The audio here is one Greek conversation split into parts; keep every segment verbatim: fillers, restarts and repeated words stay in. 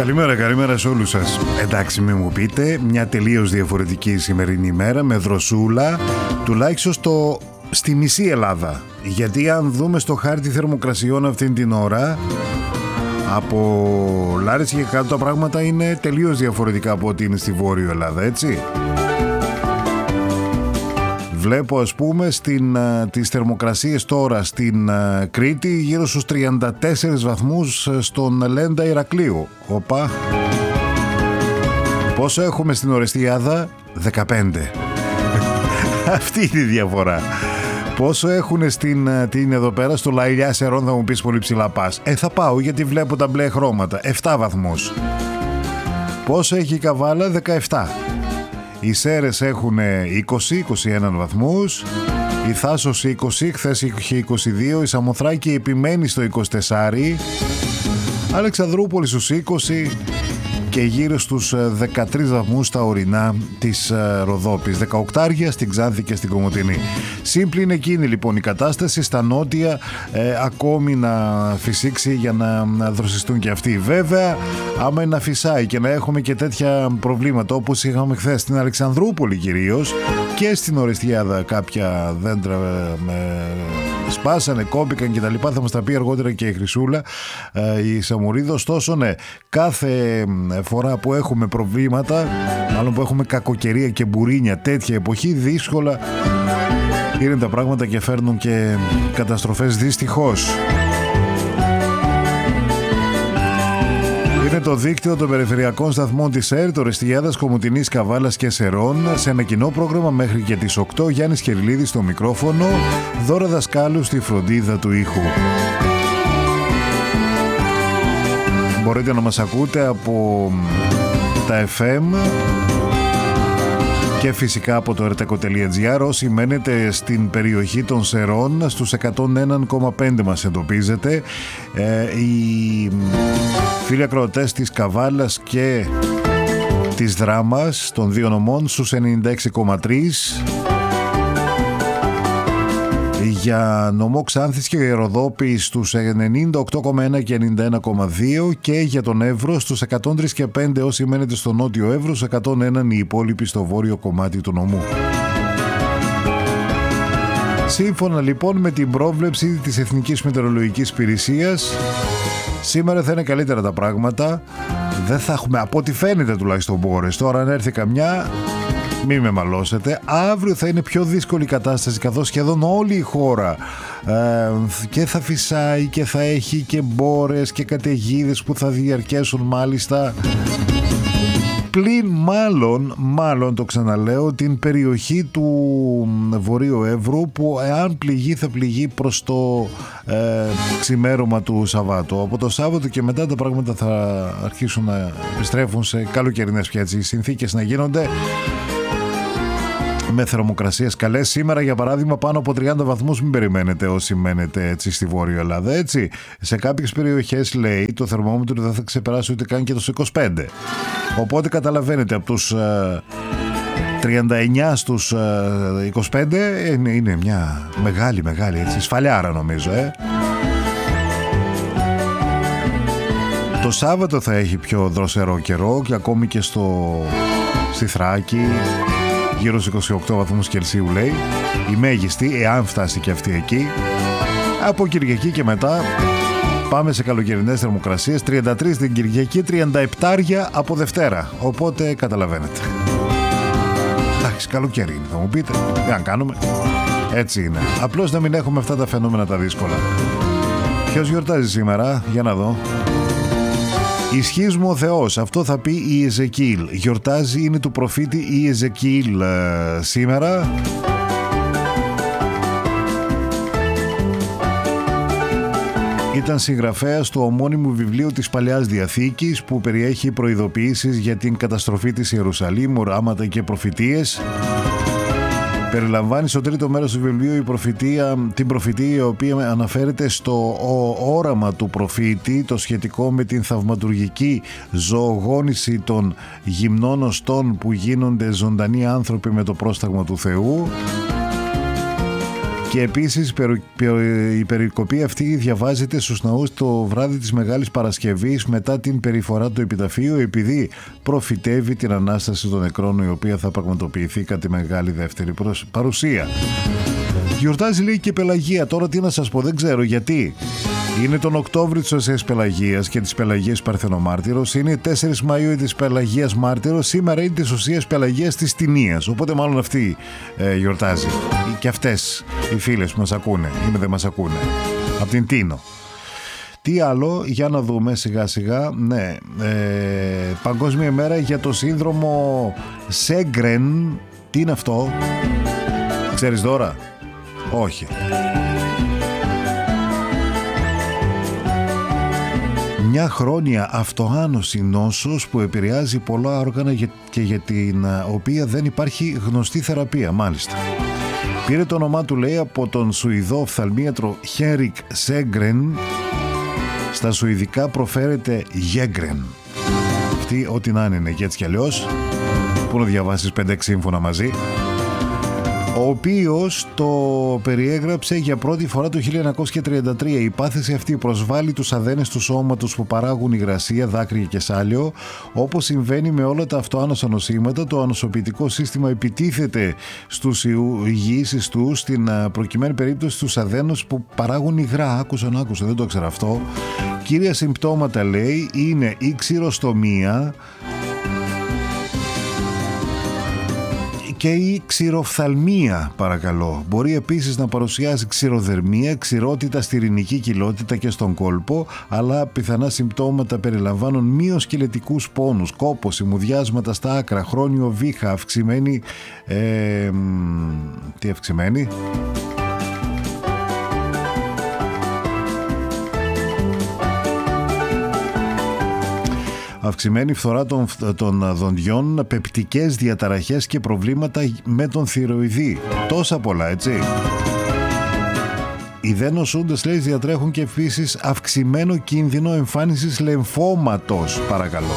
Καλημέρα, καλημέρα σε όλους σας. Εντάξει, μην μου πείτε, μια τελείως διαφορετική σημερινή ημέρα με δροσούλα, τουλάχιστον στο, στη μισή Ελλάδα. Γιατί αν δούμε στο χάρτη θερμοκρασιών αυτήν την ώρα, από Λάρισα και κάτω τα πράγματα είναι τελείως διαφορετικά από ό,τι είναι στη Βόρειο Ελλάδα, έτσι. Βλέπω ας πούμε στην, τις θερμοκρασίες τώρα στην Κρήτη γύρω στους τριάντα τέσσερις βαθμούς στον Λέντα Ηρακλείου. Οπα. Πόσο έχουμε στην Ορεστιάδα? δεκαπέντε. Αυτή είναι η διαφορά. Πόσο έχουν στην, την εδώ πέρα στο Λαϊλιά Σερών? Θα μου πεις πολύ ψηλά πας. Ε, θα πάω γιατί βλέπω τα μπλε χρώματα. επτά βαθμούς. Πόσο έχει η Καβάλα? δεκαεπτά. Οι Σέρες έχουν είκοσι με είκοσι ένα βαθμούς, η Θάσος είκοσι, χθες είχε είκοσι δύο, η Σαμοθράκη επιμένει στο είκοσι τέσσερα, Αλεξανδρούπολη στους είκοσι και γύρω στους δεκατρείς βαθμούς στα ορεινά της Ροδόπης, δεκαοκτώ στην Ξάνθη και στην Κομοτηνή. Σύμπλη είναι εκείνη λοιπόν η κατάσταση, στα νότια ε, ακόμη να φυσήξει για να, να δροσιστούν και αυτοί. Βέβαια, άμα είναι να φυσάει και να έχουμε και τέτοια προβλήματα όπως είχαμε χθες στην Αλεξανδρούπολη κυρίως και στην Ορεστιάδα, κάποια δέντρα ε, σπάσανε, κόπηκαν κτλ. Θα μας τα πει αργότερα και η Χρυσούλα, ε, η Σαμουρίδο. Ωστόσο, ναι, κάθε φορά που έχουμε προβλήματα, μάλλον που έχουμε κακοκαιρία και μπουρίνια τέτοια εποχή, δύσκολα είναι τα πράγματα και φέρνουν και καταστροφές δυστυχώς. Είναι το δίκτυο των περιφερειακών σταθμών της ΕΡΤ, Ορεστιάδας, Κομοτηνής, Καβάλας και Σερών σε ένα κοινό πρόγραμμα μέχρι και τις οκτώ. Γιάννης Κερλίδης στο μικρόφωνο, Δώρα Δασκάλου στη φροντίδα του ήχου. Μπορείτε να μας ακούτε από τα εφ εμ και φυσικά από το ερτεκο τελεία τζι άρ. Όσοι μένετε στην περιοχή των Σερών, στους εκατόν ένα κόμμα πέντε μας εντοπίζετε. Ε, οι φίλοι ακροατές της Καβάλας και της Δράμας των δύο νομών στους ενενήντα έξι κόμμα τρία. Για νομό Ξάνθης και Ροδόπη στους ενενήντα οκτώ κόμμα ένα και ενενήντα ένα κόμμα δύο και για τον Εύρο στους εκατόν τρία και πέντε όσοι μένετε στο νότιο Εύρο, στους εκατόν ένα οι υπόλοιποι στο βόρειο κομμάτι του νομού. Σύμφωνα λοιπόν με την πρόβλεψη της Εθνικής Μετεωρολογικής Υπηρεσίας, σήμερα θα είναι καλύτερα τα πράγματα. Δεν θα έχουμε, από ό,τι φαίνεται τουλάχιστον, μπόρες. Τώρα αν έρθει καμιά, μη με μαλώσετε. Αύριο θα είναι πιο δύσκολη η κατάσταση, καθώς σχεδόν όλη η χώρα ε, και θα φυσάει και θα έχει και μπόρες και καταιγίδες που θα διαρκέσουν μάλιστα. Πλην μάλλον, μάλλον το ξαναλέω, την περιοχή του Βορείου Εύρου που εάν πληγεί θα πληγεί προς το ε, ξημέρωμα του Σαββάτου. Από το Σάββατο και μετά τα πράγματα θα αρχίσουν να επιστρέφουν σε καλοκαιρινές πια έτσι, συνθήκες να γίνονται με θερμοκρασίες καλές. Σήμερα για παράδειγμα πάνω από τριάντα βαθμούς μην περιμένετε όσοι μένετε έτσι στη Βόρεια Ελλάδα, έτσι. Σε κάποιες περιοχές λέει το θερμόμετρο δεν θα ξεπεράσει ούτε καν και τους είκοσι πέντε. Οπότε καταλαβαίνετε από τους ε, τριάντα εννιά στους ε, είκοσι πέντε είναι, είναι μια μεγάλη μεγάλη έτσι, σφαλιάρα νομίζω ε. Το Σάββατο θα έχει πιο δροσερό καιρό και ακόμη και στο, στη Θράκη γύρω στους είκοσι οκτώ βαθμούς Κελσίου λέει, η μέγιστη, εάν φτάσει και αυτή εκεί. Από Κυριακή και μετά πάμε σε καλοκαιρινές θερμοκρασίες, τριάντα τρία την Κυριακή, τριάντα επτά από Δευτέρα, οπότε καταλαβαίνετε. Εντάξει, καλοκαίρι είναι θα μου πείτε, δεν κάνουμε, έτσι είναι. Απλώς να μην έχουμε αυτά τα φαινόμενα τα δύσκολα. Ποιος γιορτάζει σήμερα, για να δω. Ισχύς μου ο Θεός, αυτό θα πει η Εζεκίλ. Γιορτάζει, είναι του προφήτη η Εζεκίλ ε, σήμερα. Ήταν συγγραφέας του ομώνυμου βιβλίου της Παλαιάς Διαθήκης που περιέχει προειδοποιήσεις για την καταστροφή της Ιερουσαλήμ, οράματα και προφητείες. Περιλαμβάνει στο τρίτο μέρος του βιβλίου η προφητεία, την προφητεία η οποία αναφέρεται στο όραμα του προφήτη, το σχετικό με την θαυματουργική ζωογόνηση των γυμνών οστών που γίνονται ζωντανοί άνθρωποι με το πρόσταγμα του Θεού. Και επίσης η περικοπή αυτή διαβάζεται στους ναούς το βράδυ της Μεγάλης Παρασκευής μετά την περιφορά του επιταφείου, επειδή προφητεύει την Ανάσταση των νεκρών, η οποία θα πραγματοποιηθεί κατά τη Μεγάλη Δεύτερη παρουσία. Γιορτάζει, λέει, και Πελαγία. Τώρα τι να σας πω, δεν ξέρω γιατί. Είναι τον Οκτώβριο της Οσίας Πελαγίας και της Πελαγίας Παρθενομάρτυρος. Είναι τέσσερις Μαΐου της Πελαγίας Μάρτυρος. Σήμερα είναι της Οσίας Πελαγίας της Τινίας. Οπότε μάλλον αυτή ε, γιορτάζει. Και αυτές οι φίλες που μας ακούνε ή δεν μας ακούνε. Από την Τίνο. Τι άλλο, για να δούμε σιγά σιγά. Ναι, ε, Παγκόσμια μέρα για το σύνδρομο Σέγκρεν. Τι είναι αυτό? Ξέρεις τώρα? Όχι. Μια χρόνια αυτοάνωση νόσος που επηρεάζει πολλά όργανα και για την οποία δεν υπάρχει γνωστή θεραπεία, μάλιστα. Πήρε το όνομά του, λέει, από τον Σουηδό οφθαλμίατρο Χέρικ Σέγκρεν. Στα σουηδικά προφέρεται Γέγκρεν. Αυτή ό,τι να είναι και έτσι κι αλλιώς. Πού να διαβάσεις πέντε έξι σύμφωνα μαζί. Ο οποίος το περιέγραψε για πρώτη φορά το χίλια εννιακόσια τριάντα τρία. Η πάθηση αυτή προσβάλλει τους αδένες του σώματος που παράγουν υγρασία, δάκρυα και σάλιο. Όπως συμβαίνει με όλα τα αυτοάνωσα νοσήματα, το ανοσοποιητικό σύστημα επιτίθεται στους υγιείς ιστούς, στην προκειμένη περίπτωση στους αδένους που παράγουν υγρά. Άκουσαν, άκουσαν, δεν το ήξερα αυτό. Κύρια συμπτώματα, λέει, είναι η ξηροστομία και η ξηροφθαλμία, παρακαλώ. Μπορεί επίσης να παρουσιάζει ξηροδερμία, ξηρότητα στη ρηνική κοιλότητα και στον κόλπο, αλλά πιθανά συμπτώματα περιλαμβάνουν μυοσκελετικούς πόνους, κόπωση, μουδιάσματα στα άκρα, χρόνιο βήχα, αυξημένη... Ε, τι αυξημένη... αυξημένη φθορά των, των δοντιών, πεπτικές διαταραχές και προβλήματα με τον θηροειδή. Τόσα πολλά, έτσι. Οι δε νοσούντες, λέει, διατρέχουν και επίσης αυξημένο κίνδυνο εμφάνισης λεμφώματος, παρακαλώ.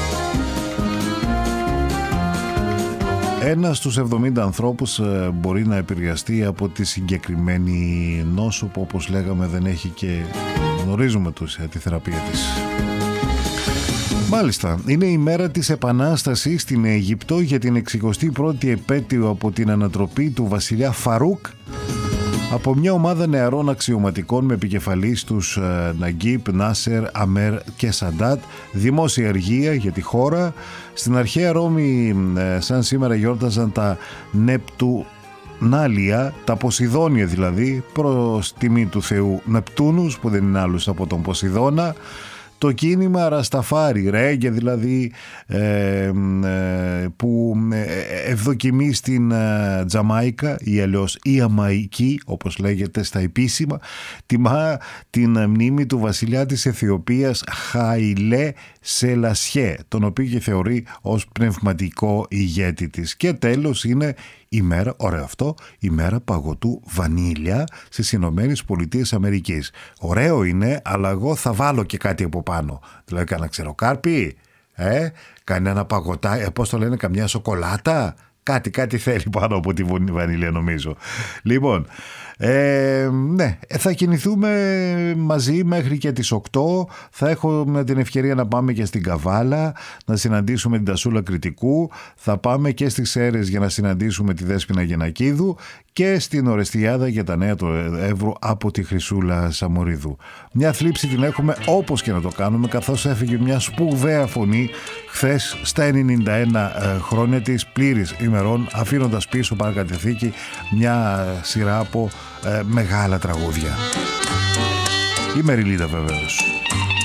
Ένας στους εβδομήντα ανθρώπους μπορεί να επηρεαστεί από τη συγκεκριμένη νόσο που, όπως λέγαμε, δεν έχει και γνωρίζουμε τους, τη θεραπεία της. Μάλιστα, είναι η μέρα της Επανάστασης στην Αίγυπτο για την εξηκοστή πρώτη επέτειο από την ανατροπή του βασιλιά Φαρούκ από μια ομάδα νεαρών αξιωματικών με επικεφαλής τους ε, Ναγκίπ, Νάσερ, Αμέρ και Σαντάτ. Δημόσια αργία για τη χώρα. Στην αρχαία Ρώμη, ε, σαν σήμερα, γιόρταζαν τα Νεπτουνάλια, τα Ποσειδόνια δηλαδή, προς τιμή του θεού Νεπτούνους, που δεν είναι άλλος από τον Ποσειδώνα. Το κίνημα Ρασταφάρι, ρέγγε δηλαδή, ε, ε, που ευδοκιμεί στην ε, Τζαμάικα ή αλλιώς η Αμαϊκή, όπως λέγεται στα επίσημα, τιμά την μνήμη του βασιλιά της Αιθιοπίας Χαϊλέ Σελασιέ, τον οποίο και θεωρεί ως πνευματικό ηγέτη της. Και τέλος είναι η μέρα, ωραίο αυτό, η μέρα παγωτού βανίλια στις Ηνωμένες Πολιτείες Αμερικής. Ωραίο είναι, αλλά εγώ θα βάλω και κάτι από πάνω. Δηλαδή κανένα ξεροκάρπι, ε, κανένα παγωτά, πώς το λένε, καμιά σοκολάτα. Κάτι, κάτι θέλει πάνω από τη βανίλια, νομίζω. Λοιπόν, ε, ναι, θα κινηθούμε μαζί μέχρι και τις οκτώ. Θα έχουμε την ευκαιρία να πάμε και στην Καβάλα, να συναντήσουμε την Τασούλα Κρητικού. Θα πάμε και στις Σέρρες για να συναντήσουμε τη Δέσποινα Γενακίδου και στην Ορεστιάδα για τα νέα του Εύρου από τη Χρυσούλα Σαμορίδου. Μια θλίψη την έχουμε όπως και να το κάνουμε, καθώς έφυγε μια σπουδαία φωνή χθες στα ενενήντα ένα χρόνια της, πλήρης ημερών, αφήνοντας πίσω παρακαταθήκη μια σειρά από ε, μεγάλα τραγούδια. Η Μεριλίδα βεβαίως.